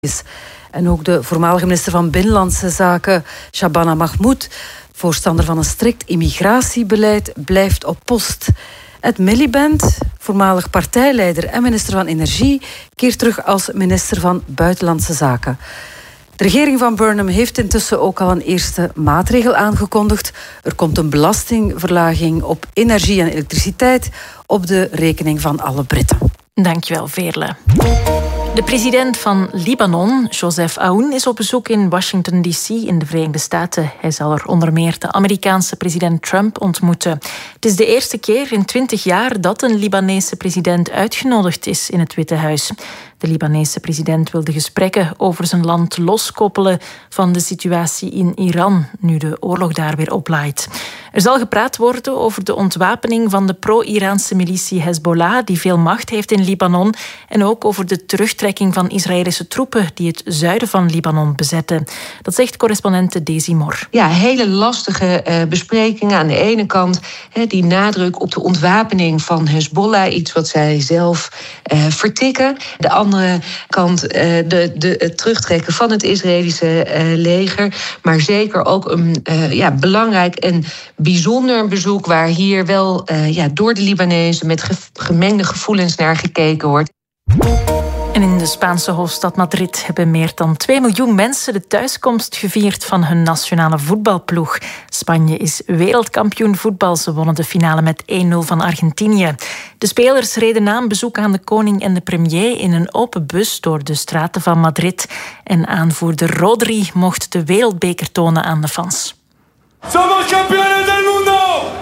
is. En ook de voormalige minister van Binnenlandse Zaken, Shabana Mahmoud, voorstander van een strikt immigratiebeleid, blijft op post. Ed Miliband, voormalig partijleider en minister van Energie, keert terug als minister van Buitenlandse Zaken. De regering van Burnham heeft intussen ook al een eerste maatregel aangekondigd. Er komt een belastingverlaging op energie en elektriciteit op de rekening van alle Britten. Dankjewel, Veerle. De president van Libanon, Joseph Aoun, is op bezoek in Washington D.C. in de Verenigde Staten. Hij zal er onder meer de Amerikaanse president Trump ontmoeten. Het is de eerste keer in 20 jaar dat een Libanese president uitgenodigd is in het Witte Huis. De Libanese president wil de gesprekken over zijn land loskoppelen van de situatie in Iran, nu de oorlog daar weer oplaait. Er zal gepraat worden over de ontwapening van de pro-Iraanse militie Hezbollah, die veel macht heeft in Libanon, en ook over de terugtrekking van Israëlische troepen die het zuiden van Libanon bezetten. Dat zegt correspondente Daisy Mor. Ja, hele lastige besprekingen. Aan de ene kant die nadruk op de ontwapening van Hezbollah, iets wat zij zelf vertikken. De andere kant het terugtrekken van het Israëlische leger. Maar zeker ook een belangrijk en bijzonder bezoek waar hier wel door de Libanezen met gemengde gevoelens naar gekeken wordt. En in de Spaanse hoofdstad Madrid hebben meer dan 2 miljoen mensen de thuiskomst gevierd van hun nationale voetbalploeg. Spanje is wereldkampioen voetbal. Ze wonnen de finale met 1-0 van Argentinië. De spelers reden na een bezoek aan de koning en de premier in een open bus door de straten van Madrid. En aanvoerder Rodri mocht de wereldbeker tonen aan de fans. Somos campeones del mundo!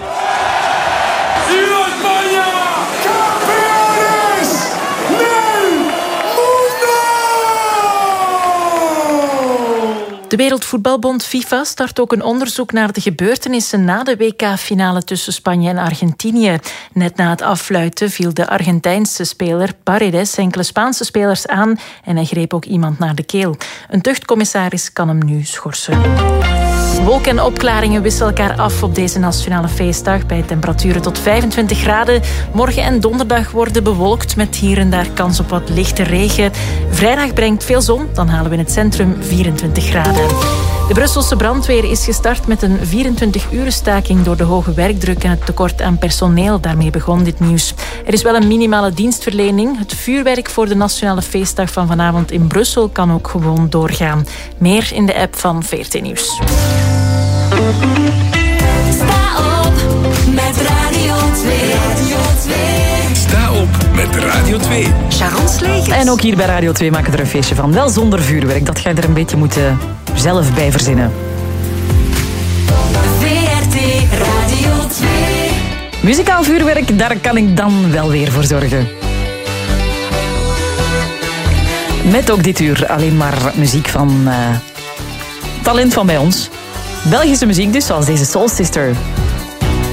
¡Viva España! ¡Campeones del mundo! De Wereldvoetbalbond FIFA start ook een onderzoek naar de gebeurtenissen na de WK-finale tussen Spanje en Argentinië. Net na het affluiten viel de Argentijnse speler Paredes enkele Spaanse spelers aan en hij greep ook iemand naar de keel. Een tuchtcommissaris kan hem nu schorsen. Wolken en opklaringen wisselen elkaar af op deze nationale feestdag bij temperaturen tot 25 graden. Morgen en donderdag worden bewolkt met hier en daar kans op wat lichte regen. Vrijdag brengt veel zon, dan halen we in het centrum 24 graden. De Brusselse brandweer is gestart met een 24-uren staking door de hoge werkdruk en het tekort aan personeel. Daarmee begon dit nieuws. Er is wel een minimale dienstverlening. Het vuurwerk voor de nationale feestdag van vanavond in Brussel kan ook gewoon doorgaan. Meer in de app van VRT Nieuws. Sta op met Radio 2. Sta op met Radio 2. Sharon Slegers. En ook hier bij Radio 2 maken we er een feestje van. Wel zonder vuurwerk, dat ga je er een beetje moeten zelf bij verzinnen. VRT Radio 2. Muzikaal vuurwerk, daar kan ik dan wel weer voor zorgen. Met ook dit uur alleen maar muziek van talent van bij ons. Belgische muziek dus, zoals deze Soul Sister.